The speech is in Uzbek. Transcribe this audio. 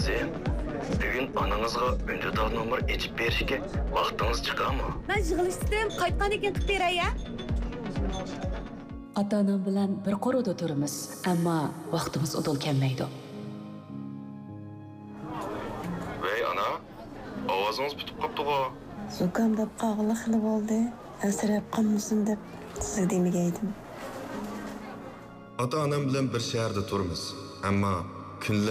Kızı, bugün ananızga önceden numar içip berişke vaktiniz çıkar mı? Ben yig'ilishdim, qaytgan ekan qilib beray ya. Ota-onam bilan bir qo'rida turamiz, ammo vaqtimiz udul kelmaydi. Vey ana, ovozunuz bitip qapti-ku. Zukamdab qag'liqli bo'ldi. Asrab qolmasin deb sizga demagaydim. Ota-onam bilan bir shaharda turamiz, ammo kunlar